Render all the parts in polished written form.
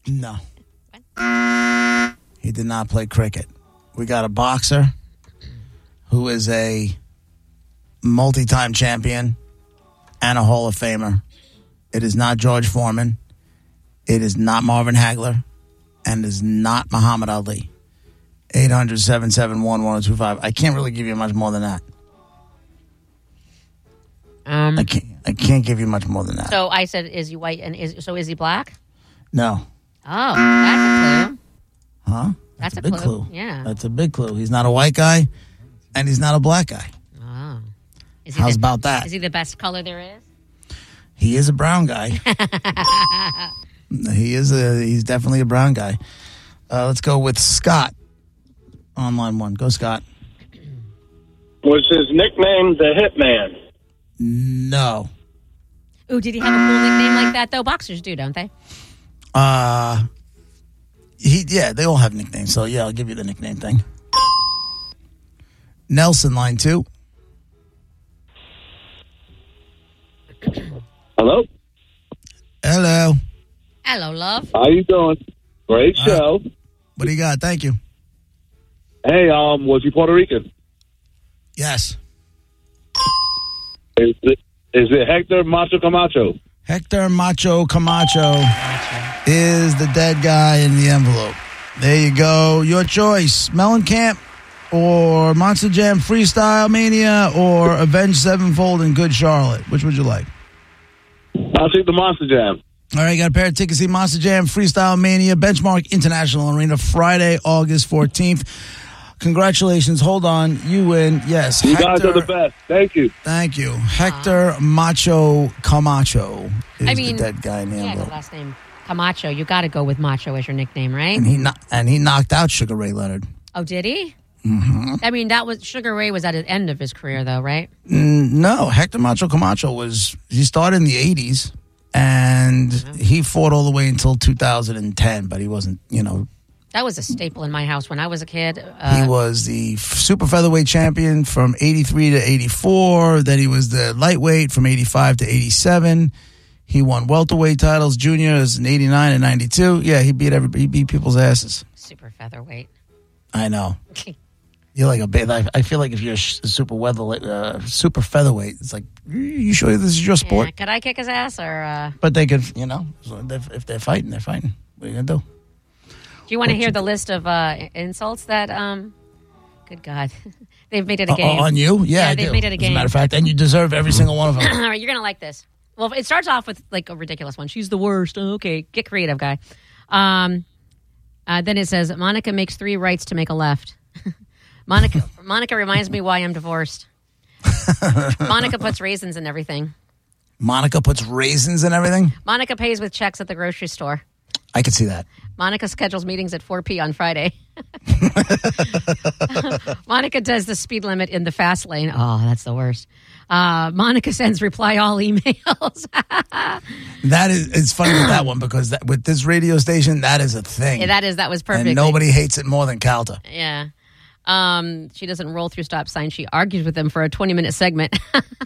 No. He did not play cricket. We got a boxer who is a multi-time champion and a Hall of Famer. It is not George Foreman. It is not Marvin Hagler. And it is not Muhammad Ali. 800-771-1025. I can't really give you much more than that. I can't give you much more than that. So I said, is he white and is he black? No. Oh, that's a clue. Huh? That's a big clue. Yeah. That's a big clue. He's not a white guy, and he's not a black guy. Oh. How's about that? Is he the best color there is? He is a brown guy. He's definitely a brown guy. Let's go with Scott on line 1. Go, Scott. Was his nickname the Hitman? No. Ooh, did he have a cool nickname like that, though? Boxers do, don't they? They all have nicknames. So, yeah, I'll give you the nickname thing. Nelson, line 2. Hello? Hello. Hello, love. How you doing? Great show. What do you got? Thank you. Hey, was he Puerto Rican? Yes. Is it Hector Macho Camacho? Hector Macho Camacho is the dead guy in the envelope. There you go. Your choice. Mellencamp or Monster Jam Freestyle Mania or Avenged Sevenfold in Good Charlotte. Which would you like? I'll take the Monster Jam. All right, you got a pair of tickets to see Monster Jam Freestyle Mania, Benchmark International Arena, Friday, August 14th. Congratulations. Hold on. You win. Yes. You guys are the best. Thank you. Thank you. Hector Macho Camacho is the dead guy in the envelope. The last name Camacho. You got to go with Macho as your nickname, right? And he knocked out Sugar Ray Leonard. Oh, did he? Mm-hmm. I mean, Sugar Ray was at the end of his career, though, right? No. Hector Macho Camacho he started in the 80s, and he fought all the way until 2010, but he wasn't, That was a staple in my house when I was a kid. He was the super featherweight champion from 83 to 84. Then he was the lightweight from 85 to 87. He won welterweight titles, juniors in 89 and 92. Yeah, he beat people's asses. Super featherweight. I know. You're like I feel like if you're a super featherweight, it's like, you sure this is your sport? Yeah, could I kick his ass or? But they could, if they're fighting, they're fighting. What are you gonna do? Do you want to hear the list of insults that, good God, they've made it a game. On you? Yeah, they've made it a game. As a matter of fact, and you deserve every single one of them. All right, you're going to like this. Well, it starts off with like a ridiculous one. She's the worst. Oh, okay, get creative, guy. Then it says, Monica makes 3 rights to make a left. Monica reminds me why I'm divorced. Monica puts raisins in everything. Monica puts raisins in everything? Monica pays with checks at the grocery store. I could see that. Monica schedules meetings at 4 p.m. on Friday. Monica does the speed limit in the fast lane. Oh, that's the worst. Monica sends reply all emails. It's funny with that one because with this radio station, that is a thing. Yeah, that was perfect. And nobody hates it more than Calta. Yeah. She doesn't roll through stop signs. She argues with them for a 20-minute segment.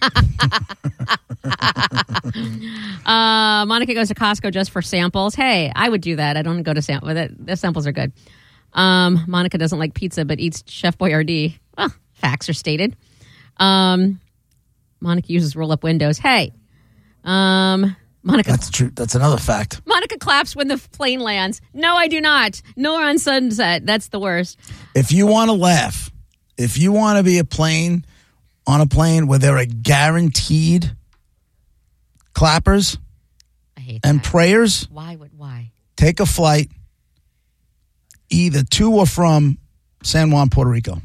Monica goes to Costco just for samples. Hey, I would do that. I don't go to sample. The samples are good. Monica doesn't like pizza but eats Chef Boyardee. Well, facts are stated. Monica uses roll-up windows. Hey, Monica. That's true. That's another fact. Monica claps when the plane lands. No, I do not. Nor on Sunset. That's the worst. If you want to laugh, if you want to be on a plane where there are guaranteed clappers and prayers, why? take a flight either to or from San Juan, Puerto Rico.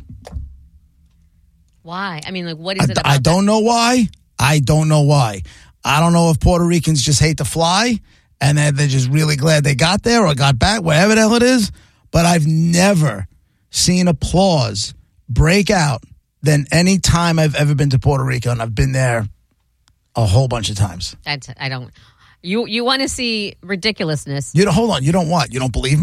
Why? I mean, like, what is it about I don't know why. I don't know why. I don't know if Puerto Ricans just hate to fly and they're just really glad they got there or got back, whatever the hell it is. But I've never seen applause break out than any time I've ever been to Puerto Rico, and I've been there a whole bunch of times. I don't. You want to see ridiculousness? Hold on. You don't what? You don't believe me? No,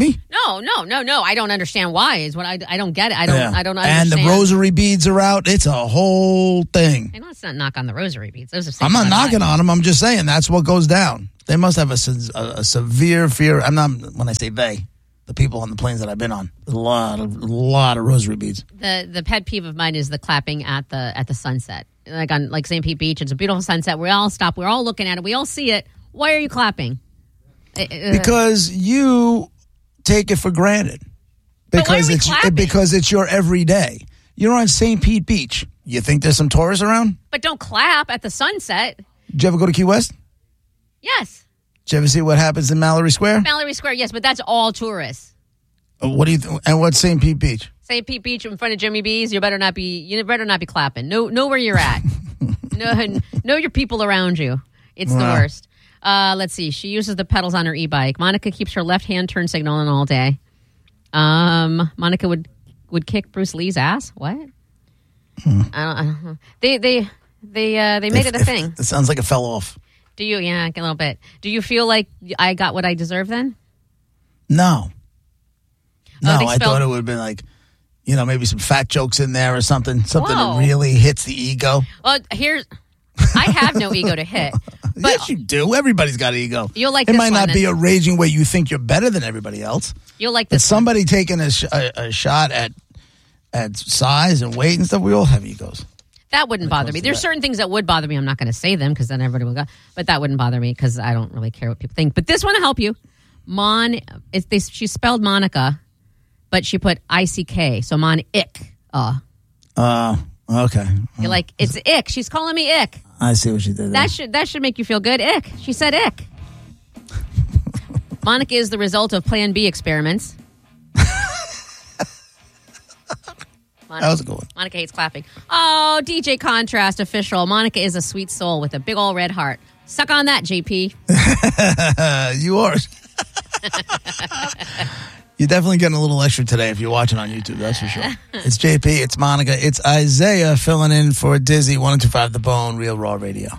No. I don't understand why. Is what I don't get it. I don't understand. And the rosary beads are out. It's a whole thing. I know it's not knock on the rosary beads. Those are. I'm not knocking on them. I'm just saying that's what goes down. They must have a severe fear. I'm not. When I say they, the people on the planes that I've been on, there's a lot of rosary beads. The pet peeve of mine is the clapping at the sunset. Like on St. Pete Beach, it's a beautiful sunset. We all stop. We're all looking at it. We all see it. Why are you clapping? Because you take it for granted. Because it's your everyday. You're on St. Pete Beach. You think there's some tourists around? But don't clap at the sunset. Did you ever go to Key West? Yes. Did you ever see what happens in Mallory Square? Mallory Square, yes, but that's all tourists. What do you and what's St. Pete Beach? St. Pete Beach in front of Jimmy B's. You better not be clapping. Know where you're at. know your people around you. It's the worst. Let's see. She uses the pedals on her e-bike. Monica keeps her left hand turn signal on all day. Monica would kick Bruce Lee's ass. What? I don't know. They made it a thing. It sounds like it fell off. Do you? Yeah, a little bit. Do you feel like I got what I deserve then? No. No, I thought it would have been like, maybe some fat jokes in there or something. Something that really hits the ego. Well, I have no ego to hit. But yes, you do. Everybody's got an ego. You'll like it this might one, not be a raging way you think you're better than everybody else. You'll like this. But somebody taking a shot at size and weight and stuff, we all have egos. That wouldn't bother me. There's certain things that would bother me. I'm not going to say them because then everybody will go. But that wouldn't bother me because I don't really care what people think. But this one will help you. She spelled Monica, but she put ICK. So Mon-ick. Okay. You're like, it's ick. She's calling me ick. I see what she did there. That should make you feel good. Ick. She said ick. Monica is the result of Plan B experiments. That was a good one. Monica hates clapping. Oh, DJ Contrast official. Monica is a sweet soul with a big old red heart. Suck on that, JP. You are. You're definitely getting a little extra today if you're watching on YouTube, that's for sure. It's JP, it's Monica, it's Isaiah filling in for Dizzy, 102.5 The Bone, Real Raw Radio.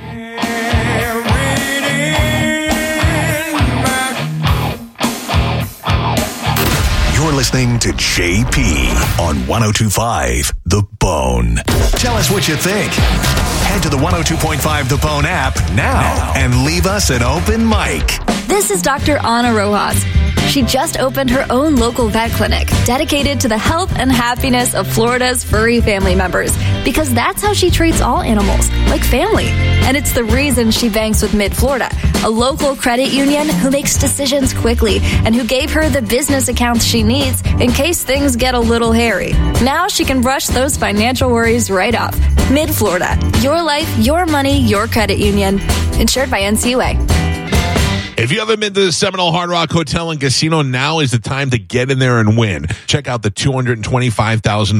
You're listening to JP on 102.5 The Bone. Tell us what you think. Head to the 102.5 The Bone app now and leave us an open mic. This is Dr. Ana Rojas. She just opened her own local vet clinic dedicated to the health and happiness of Florida's furry family members because that's how she treats all animals, like family. And it's the reason she banks with Mid-Florida, a local credit union who makes decisions quickly and who gave her the business accounts she needs in case things get a little hairy. Now she can brush those financial worries right off. Mid-Florida, your life, your money, your credit union. Insured by NCUA. If you haven't been to the Seminole Hard Rock Hotel and Casino, now is the time to get in there and win. Check out the $225,000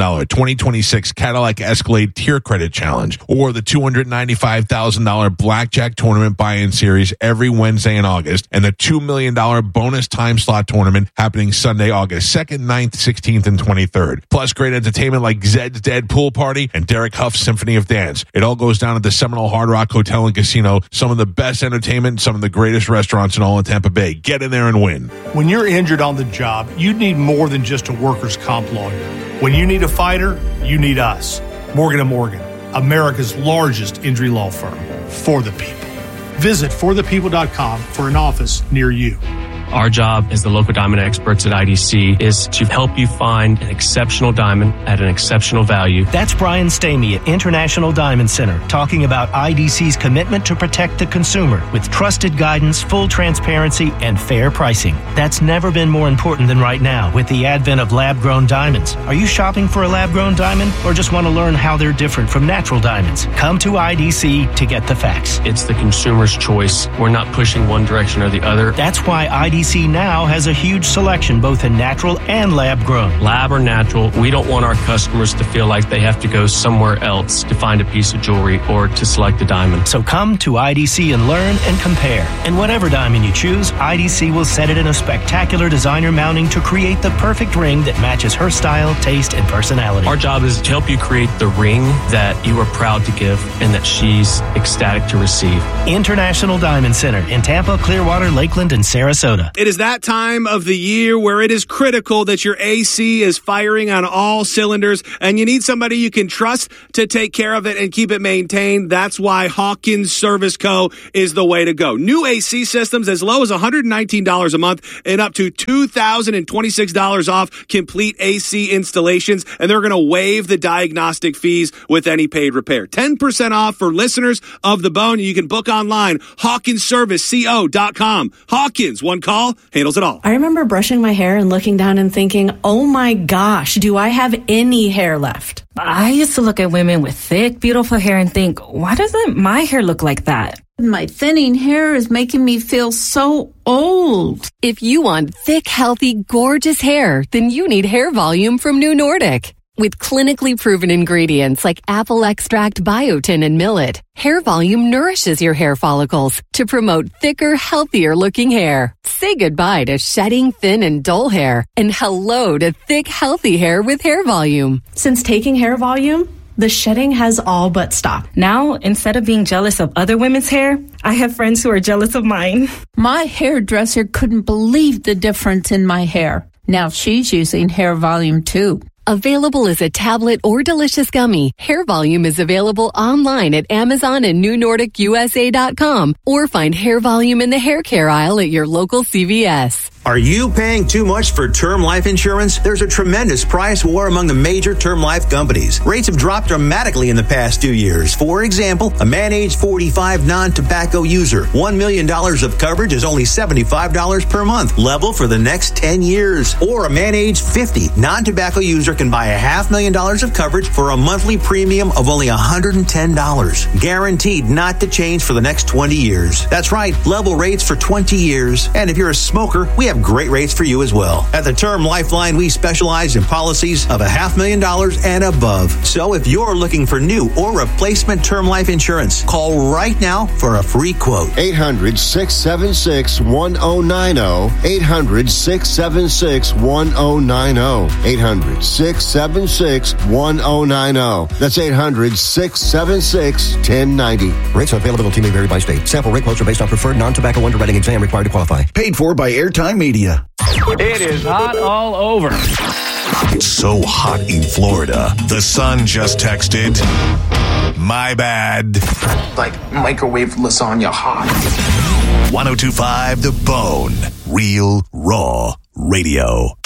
2026 Cadillac Escalade Tier Credit Challenge or the $295,000 Blackjack Tournament Buy-In Series every Wednesday in August and the $2 million bonus time slot tournament happening Sunday, August 2nd, 9th, 16th, and 23rd. Plus great entertainment like Zed's Dead Pool Party and Derek Huff's Symphony of Dance. It all goes down at the Seminole Hard Rock Hotel and Casino. Some of the best entertainment, some of the greatest restaurants in all of Tampa Bay. Get in there and win. When you're injured on the job, you need more than just a workers' comp lawyer. When you need a fighter, you need us. Morgan & Morgan, America's largest injury law firm. For the people. Visit forthepeople.com for an office near you. Our job as the local diamond experts at IDC is to help you find an exceptional diamond at an exceptional value. That's Brian Stamey at International Diamond Center talking about IDC's commitment to protect the consumer with trusted guidance, full transparency, and fair pricing. That's never been more important than right now with the advent of lab-grown diamonds. Are you shopping for a lab-grown diamond or just want to learn how they're different from natural diamonds? Come to IDC to get the facts. It's the consumer's choice. We're not pushing one direction or the other. That's why IDC now has a huge selection both in natural and lab-grown. Lab or natural, we don't want our customers to feel like they have to go somewhere else to find a piece of jewelry or to select a diamond. So come to IDC and learn and compare. And whatever diamond you choose, IDC will set it in a spectacular designer mounting to create the perfect ring that matches her style, taste, and personality. Our job is to help you create the ring that you are proud to give and that she's ecstatic to receive. International Diamond Center in Tampa, Clearwater, Lakeland, and Sarasota. Florida. It is that time of the year where it is critical that your AC is firing on all cylinders, and you need somebody you can trust to take care of it and keep it maintained. That's why Hawkins Service Co. is the way to go. New AC systems as low as $119 a month and up to $2,026 off complete AC installations, and they're going to waive the diagnostic fees with any paid repair. 10% off for listeners of The Bone. You can book online, HawkinsServiceCO.com. Hawkins, one call, handles it all. I remember brushing my hair and looking down and thinking, oh my gosh, do I have any hair left? I used to look at women with thick, beautiful hair and think, why doesn't my hair look like that? My thinning hair is making me feel so old. If you want thick, healthy, gorgeous hair, then you need Hair Volume from New Nordic. With clinically proven ingredients like apple extract, biotin, and millet, Hair Volume nourishes your hair follicles to promote thicker, healthier-looking hair. Say goodbye to shedding, thin, and dull hair, and hello to thick, healthy hair with Hair Volume. Since taking Hair Volume, the shedding has all but stopped. Now, instead of being jealous of other women's hair, I have friends who are jealous of mine. My hairdresser couldn't believe the difference in my hair. Now she's using Hair Volume too. Available as a tablet or delicious gummy, Hair Volume is available online at Amazon and NewNordicUSA.com, or find Hair Volume in the hair care aisle at your local CVS. Are you paying too much for term life insurance? There's a tremendous price war among the major term life companies. Rates have dropped dramatically in the past 2 years. For example, a man age 45 non-tobacco user, $1 million of coverage is only $75 per month, level for the next 10 years. Or a man age 50 non-tobacco user can buy $500,000 of coverage for a monthly premium of only $110, guaranteed not to change for the next 20 years. That's right, level rates for 20 years. And if you're a smoker, we have great rates for you as well. At the Term Lifeline, we specialize in policies of $500,000 and above. So if you're looking for new or replacement term life insurance, call right now for a free quote. 800-676-1090. 800-676-1090. 800-676-1090. That's 800-676-1090. Rates and availability may vary by state. Sample rate quotes are based on preferred non-tobacco underwriting exam required to qualify. Paid for by Airtime Media. It is hot all over. It's so hot in Florida. The sun just texted, my bad. Like microwave lasagna hot. 102.5 The Bone. Real, raw radio.